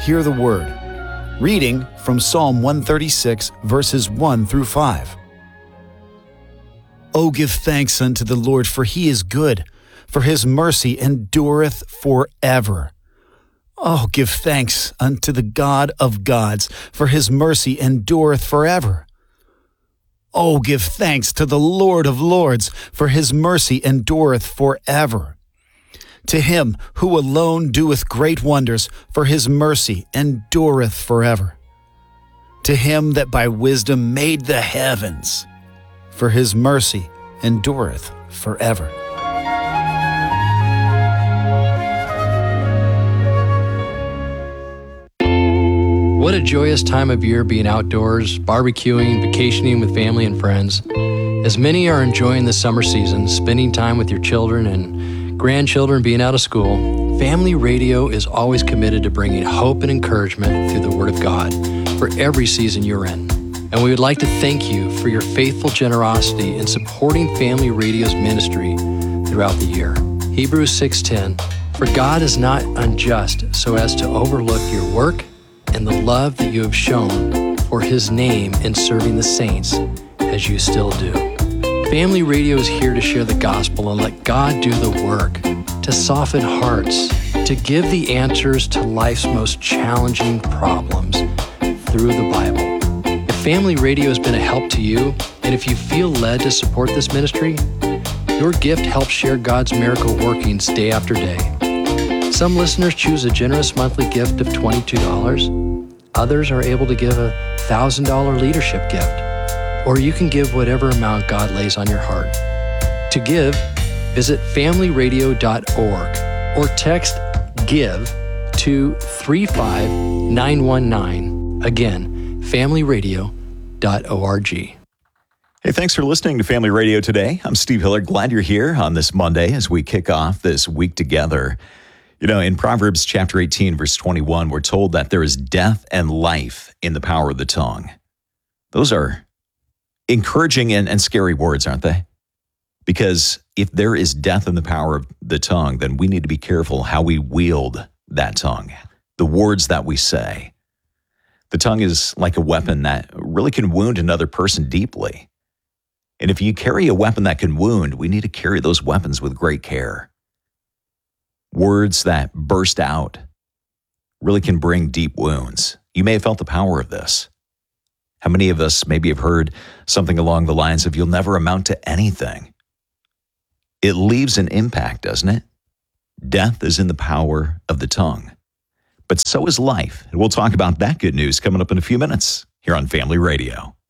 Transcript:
hear the word. Reading from Psalm 136, verses 1 through 5. O give thanks unto the Lord, for he is good, for his mercy endureth forever. Oh, give thanks unto the God of gods, for his mercy endureth forever. Oh, give thanks to the Lord of lords, for his mercy endureth forever. To him who alone doeth great wonders, for his mercy endureth forever. To him that by wisdom made the heavens, for his mercy endureth forever. What a joyous time of year being outdoors, barbecuing, vacationing with family and friends. As many are enjoying the summer season, spending time with your children and grandchildren being out of school, Family Radio is always committed to bringing hope and encouragement through the Word of God for every season you're in. And we would like to thank you for your faithful generosity in supporting Family Radio's ministry throughout the year. Hebrews 6:10, for God is not unjust so as to overlook your work and the love that you have shown for his name in serving the saints as you still do. Family Radio is here to share the gospel and let God do the work, to soften hearts, to give the answers to life's most challenging problems through the Bible. If Family Radio has been a help to you, and if you feel led to support this ministry, your gift helps share God's miracle workings day after day. Some listeners choose a generous monthly gift of $22. Others are able to give a $1,000 leadership gift. Or you can give whatever amount God lays on your heart. To give, visit familyradio.org or text GIVE to 35919. Again, familyradio.org. Hey, thanks for listening to Family Radio today. I'm Steve Hiller. Glad you're here on this Monday as we kick off this week together. You know, in Proverbs chapter 18, verse 21, we're told that there is death and life in the power of the tongue. Those are encouraging and scary words, aren't they? Because if there is death in the power of the tongue, then we need to be careful how we wield that tongue, the words that we say. The tongue is like a weapon that really can wound another person deeply. And if you carry a weapon that can wound, we need to carry those weapons with great care. Words that burst out really can bring deep wounds. You may have felt the power of this. How many of us maybe have heard something along the lines of, you'll never amount to anything? It leaves an impact, doesn't it? Death is in the power of the tongue. But so is life. And we'll talk about that good news coming up in a few minutes here on Family Radio.